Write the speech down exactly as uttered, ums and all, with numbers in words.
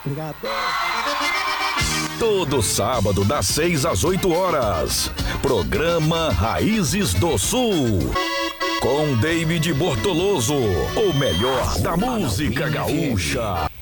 Obrigado. Todo sábado, das seis às oito horas. Programa Raízes do Sul. Com David Bortoloso, o melhor da música gaúcha.